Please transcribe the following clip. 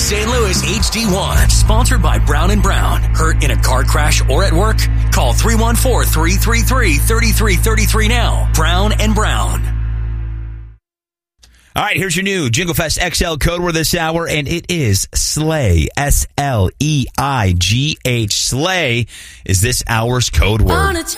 St. Louis HD1. Sponsored by Brown & Brown. Hurt in a car crash or at work? Call 314-333-3333 now. Brown & Brown. All right, here's your new Jingle Fest XL code word this hour, and it is SLEIGH. SLEIGH. SLEIGH is this hour's code word.